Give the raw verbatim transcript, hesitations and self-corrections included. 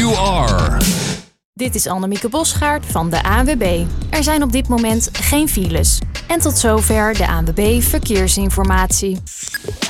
you are. Dit is Annemieke Bosgaard van de A N W B. Er zijn op dit moment geen files. En tot zover de A N W B Verkeersinformatie.